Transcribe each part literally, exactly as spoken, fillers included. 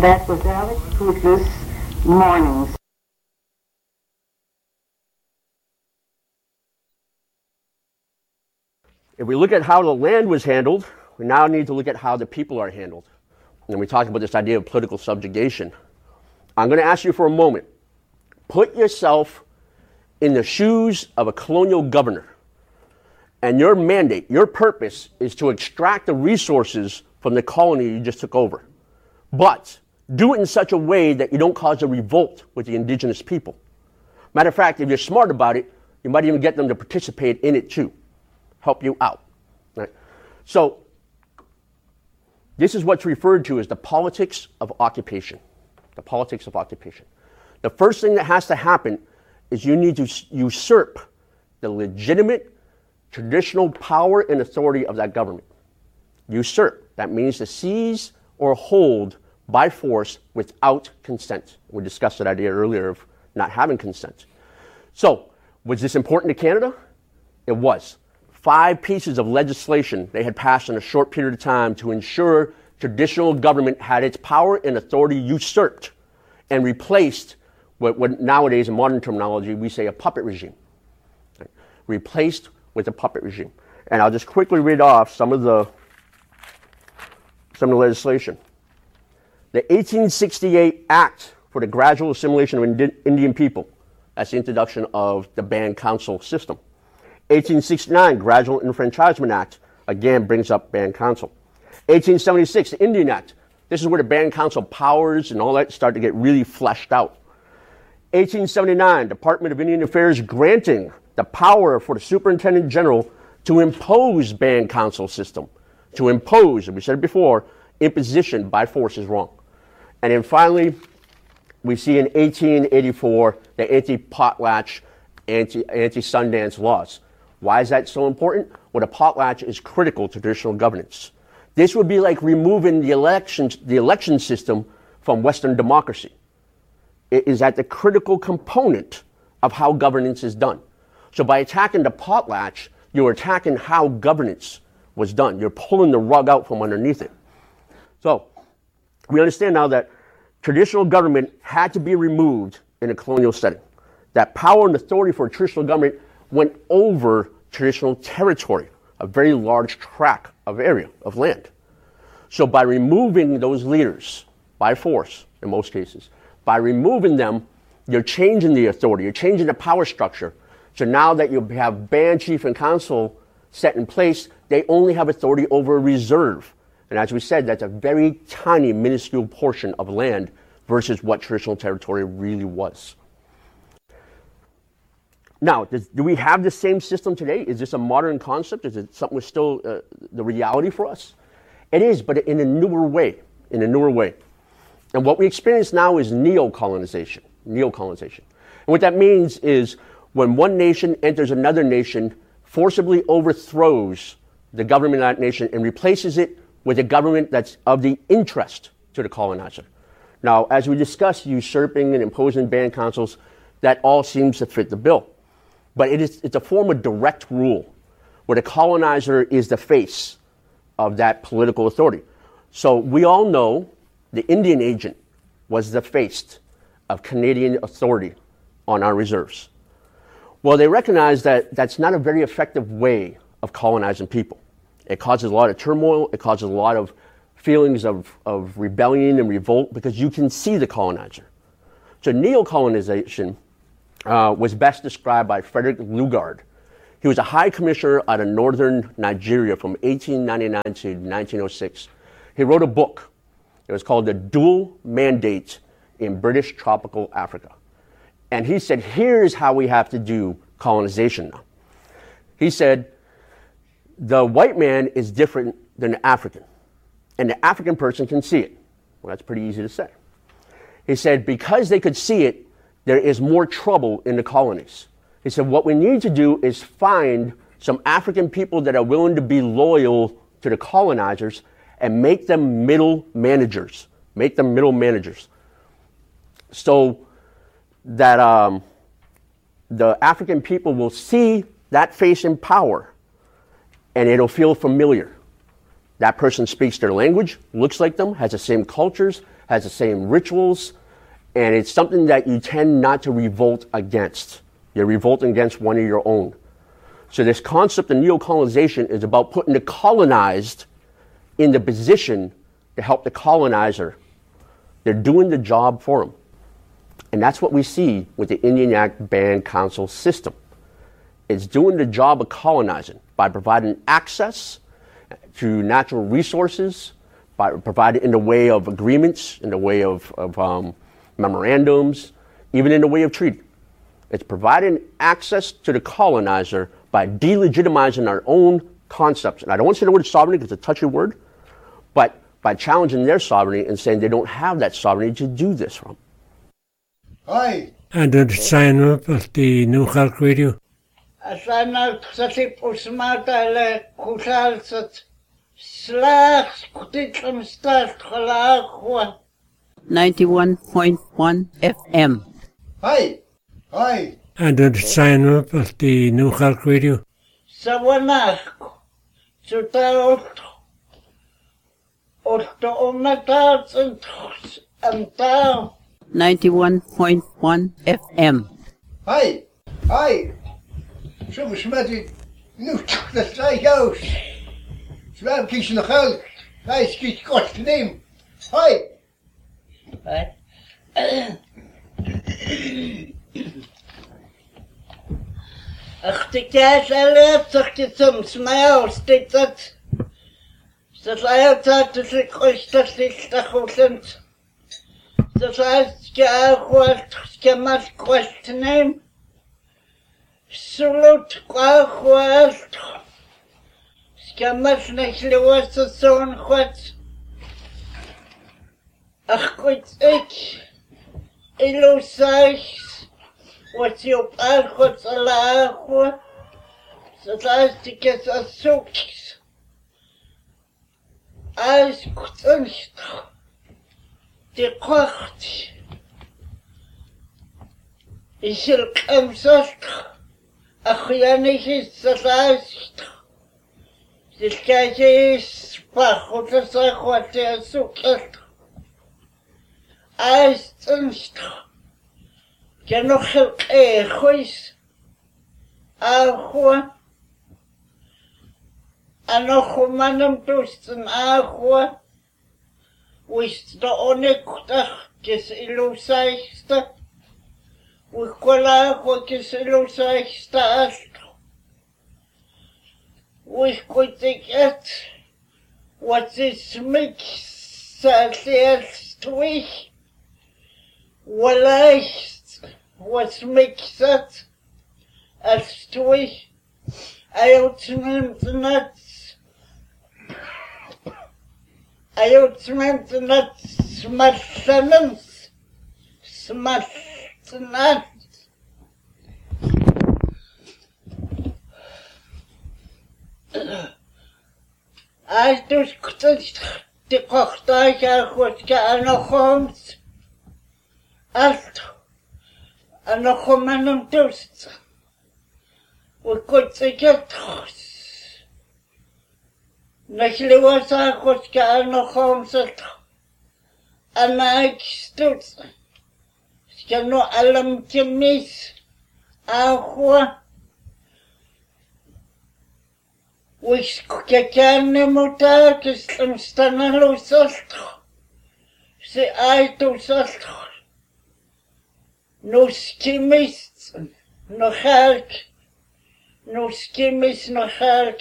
That was Alex Puthlis, Mornings. If we look at how the land was handled, we now need to look at how the people are handled. And we talked about this idea of political subjugation. I'm going to ask you for a moment. Put yourself in the shoes of a colonial governor. And your mandate, your purpose, is to extract the resources from the colony you just took over. But do it in such a way that you don't cause a revolt with the indigenous people. Matter of fact, if you're smart about it, you might even get them to participate in it too. Help you out. Right? So, this is what's referred to as the politics of occupation. The politics of occupation. The first thing that has to happen is you need to usurp the legitimate, traditional power and authority of that government. Usurp. That means to seize or hold by force without consent. We discussed that idea earlier of not having consent. So, was this important to Canada? It was. Five pieces of legislation they had passed in a short period of time to ensure traditional government had its power and authority usurped and replaced what, what nowadays in modern terminology we say a puppet regime. Right? Replaced with a puppet regime. And I'll just quickly read off some of the some of the legislation. The eighteen sixty-eight Act for the Gradual Assimilation of Indi- Indian People. That's the introduction of the band council system. eighteen sixty-nine Gradual Enfranchisement Act, again brings up band council. eighteen seventy-six the Indian Act. This is where the band council powers and all that start to get really fleshed out. eighteen seventy-nine Department of Indian Affairs granting the power for the Superintendent General to impose band council system. To impose, and we said it before, imposition by force is wrong. And then finally, we see in eighteen eighty-four the anti-potlatch, anti, anti-Sundance laws. Why is that so important? Well, the potlatch is critical to traditional governance. This would be like removing the election, the election system from Western democracy. It is at the critical component of how governance is done. So by attacking the potlatch, you're attacking how governance was done. You're pulling the rug out from underneath it. So we understand now that traditional government had to be removed in a colonial setting. That power and authority for traditional government went over traditional territory, a very large tract of area, of land. So by removing those leaders, by force in most cases, by removing them, you're changing the authority, you're changing the power structure. So now that you have band, chief, and council set in place, they only have authority over a reserve. And as we said, that's a very tiny, minuscule portion of land versus what traditional territory really was. Now, does, do we have the same system today? Is this a modern concept? Is it something that's still uh, the reality for us? It is, but in a newer way, in a newer way. And what we experience now is neo-colonization, neo-colonization. And what that means is when one nation enters another nation, forcibly overthrows the government of that nation and replaces it with a government that's of the interest to the colonizer. Now, as we discussed, usurping and imposing band councils, that all seems to fit the bill. But it is, it's a form of direct rule, where the colonizer is the face of that political authority. So we all know the Indian agent was the face of Canadian authority on our reserves. Well, they recognize that that's not a very effective way of colonizing people. It causes a lot of turmoil, it causes a lot of feelings of, of rebellion and revolt because you can see the colonizer. So neo-colonization uh, was best described by Frederick Lugard. He was a high commissioner out of northern Nigeria from eighteen ninety-nine to nineteen oh six. He wrote a book. It was called The Dual Mandate in British Tropical Africa. And he said, here's how we have to do colonization now. He said, the white man is different than the African, and the African person can see it. Well, that's pretty easy to say. He said, because they could see it, there is more trouble in the colonies. He said, what we need to do is find some African people that are willing to be loyal to the colonizers and make them middle managers. Make them middle managers. So that um, the African people will see that face in power and it'll feel familiar. That person speaks their language, looks like them, has the same cultures, has the same rituals, and it's something that you tend not to revolt against. You're revolting against one of your own. So this concept of neocolonization is about putting the colonized in the position to help the colonizer. They're doing the job for them. And that's what we see with the Indian Act Band Council system. It's doing the job of colonizing by providing access to natural resources, by providing in the way of agreements, in the way of, of um, memorandums, even in the way of treaty. It's providing access to the colonizer by delegitimizing our own concepts. And I don't want to say the word sovereignty because it's a touchy word, but by challenging their sovereignty and saying they don't have that sovereignty to do this from. Hi. And the sign up of the New Health Radio. Asana ksati pusmata le kusalsat slags kutitlam start khalaqwa. ninety-one point one F M. Hi. Hi. And the sign up of the New Health Radio. Sawanako. Suta otto. Otto omatats and and down. ninety-one point one F M. Hi. Hi. Some smati nu the strike house. Swam kies in de geld. Hij kies kost neem. Hi. Hi. Ach, die kaas alle zegt het soms mij steekt dat. Dat hij altijd dus ik ooit dat is dat goed. Dat hij ja goed schemaat kost neem. Salut kwaad. Schemaat niet lewas zo'n goed. Ach, goed ik. Illusies. Wat je op aarde zal lagen, zodat ik het als zoekjes. Als kunst, de kracht, is er kamsast, ach ja niet is dat lijst. Dus kijk je eens, wat er zeg wat je zoekt. Als kunst. Que no é ruis, a rua, a no humanum tusten a rua, o isto onecta que se ilusaista, o cola que se ilusaista astro, o escoitequet, what is mix, sa twich, walais. Wat makes that as to we I ultimate nuts I ultimate nuts smash nuts smash nuts I just couldn't the cocktail I was getting a homes as a no humanum toast. We could take it. Nachle was a coska no homes at a night stood. Scano alam timis. Ahua. We skakane mutakis and stanalo sastro. Se I to sastro. No skimmis, no helk, no skimmis, no helk.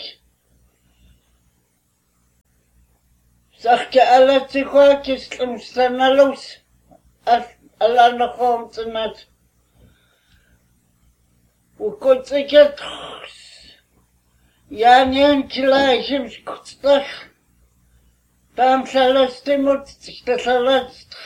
Zag je alle tigakjes om stanalos, alla nog om te net. Hoe kon ik het? Ja, niet gelijk, hem skutstag. Dan zal het stemmen, dat zal het.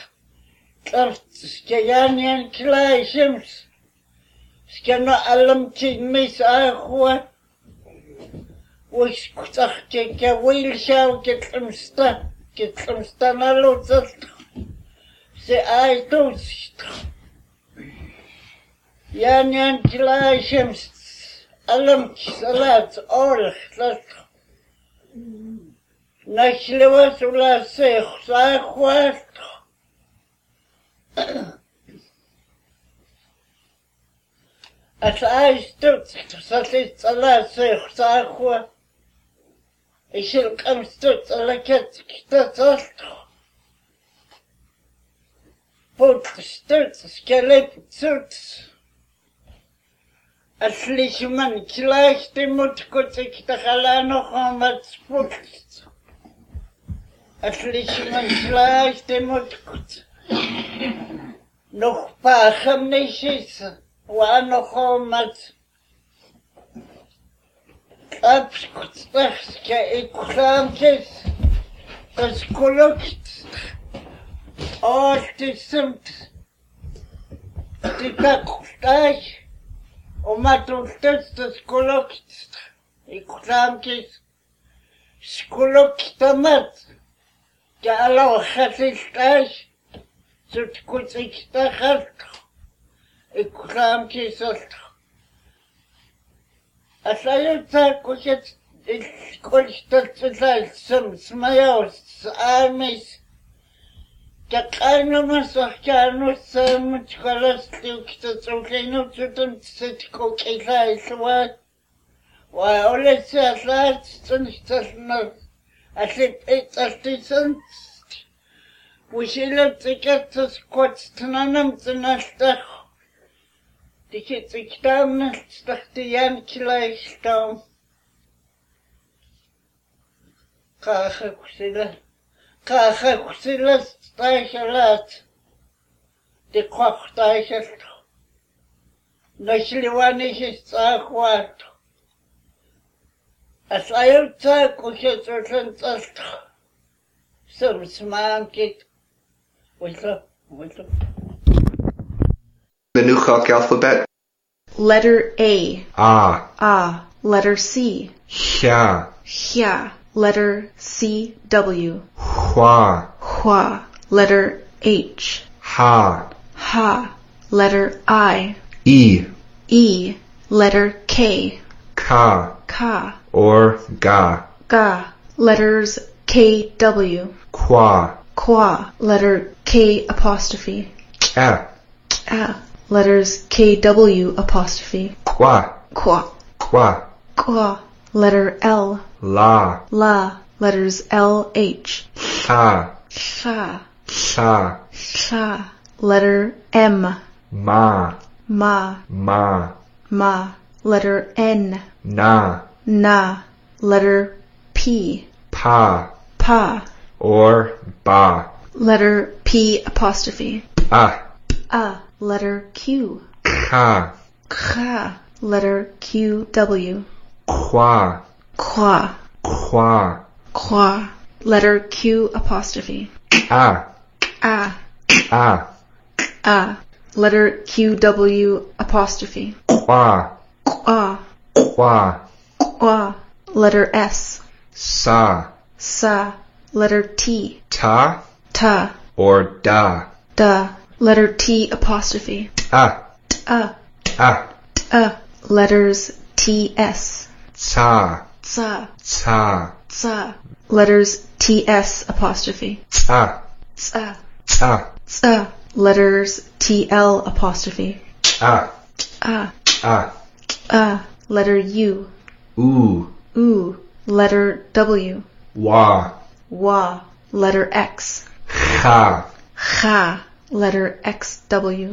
Skjanian klaishems. Skjana alam timis ahua. Wiskutach keka wilshaw ketlamsta. Ketlamsta nalotzat. Se aitusht. Janian klaishems. Alam kisalat orch. Nachlewas ula sech. Sahuat. As I stood, such as the last Sahua, I shall come stood like it, that's all. Both stood, skeleton suits. As Lichman gleich dem Mut gut sich der Hala noch einmal spult. As Lichman gleich dem Mut gut. Noch Pachem nicht ist, war noch einmal. Abskuts das ich klamkes, das Kolukt. Oh, das sind die Kakustach. Oma tultest skulokst, ik klamkis, skulokstamat, ja alo khasistas, zut kutsikstakhat, ik klamkis ost. Asayutsa kuchet, ik kolstat sam smayos, amis, tak aynomas ahkanus samutkalas tiukta tsulkinu tutum tsitko kilaiswa. Wa oles aslat tsunstasna asip etastisant. Wishilab tikatas kwatstananam tsanastach. Dikitsiktam nastachtiyan kilaistam. Kaha kusila. Kaha kusila staishalat. De kwachtaishat. Nashliwanish istakwat. As ayutsa kushetrantsast. Some smankit. What's What's The Nukhalk alphabet. Letter A. A. A. Letter C. Hya. Hya. Letter C. W. Hwa. Hwa. Letter H. Ha. Ha. Letter I. E. E. Letter K. Ka. Ka. Or Ga. Ga. Letters K. W. Kwa. Kwa. Letter K apostrophe. A. A. Letters K W apostrophe. Kwa. Kwa. Kwa. Kwa. Letter L. La. La. Letters L H. Sha. Sha. Sha. Sha. Letter M. Ma. Ma. Ma. Ma. Letter N. Na. Na. Letter P. Pa. Pa. Or Ba. Letter P apostrophe. A. A. Letter Q. Ka. Ka. Letter Q W. Kwa. Kwa. Kwa. Kwa. Letter Q apostrophe. A. A. A. A. Letter Q W apostrophe. Kwa. Kwa. Kwa. Kwa. Letter S. Sa. Sa. Letter T. Ta. Ta. Or Da. Da. Letter T apostrophe. A. A. A. A. Letters T S. Tsa. Tsa. Tsa. Tsa. Letters T S apostrophe. Tsa. Tsa. Tsa. Tsa. Letters T L apostrophe. A. A. A. A. Letter U. Oo. Oo. Letter W. Wa. Wa. Letter X. Cha. Cha. Letter X W.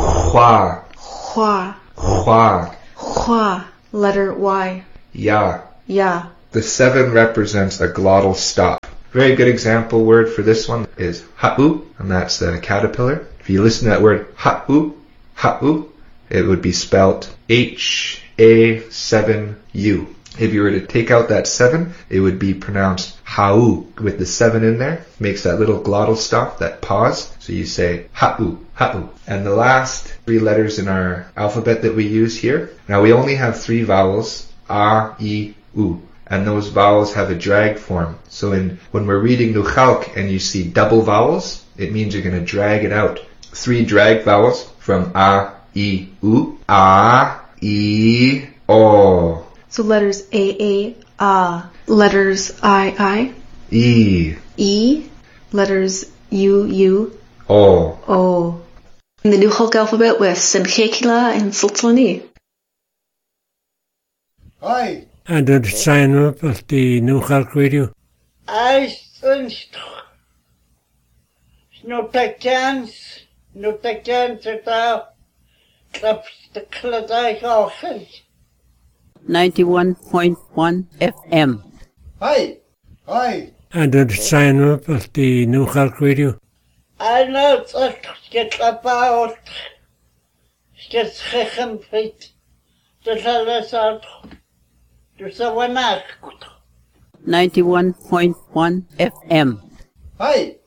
Hwa. Hwa. Hwa. Hwa. Letter Y. Ya. Ya. The seven represents a glottal stop. Very good example word for this one is ha'u, and that's the caterpillar. If you listen to that word ha'u, ha'u, it would be spelt H A seven U. If you were to take out that seven, it would be pronounced ha'u with the seven in there. Makes that little glottal stop, that pause. So you say ha'u, ha'u. And the last three letters in our alphabet that we use here. Now we only have three vowels, a, i, u. And those vowels have a drag form. So in when we're reading Nukhalk and you see double vowels, it means you're going to drag it out. Three drag vowels from a, i, u. A, I, o. So letters A, A, A. Letters I, I. E. E. Letters U, U. O. O. In the Newhawk alphabet with Sinkekila and Sultani. Hi. And the sign up of the Newhawk Radio. I think no chance, no chance at all. That's the Cladai Ocean. ninety-one point one F M. Hi. Hi. And the sign up of the Newhawk Radio. I know that get about get second feet. The Salazar. There's a one ninety-one point one F M. Hi.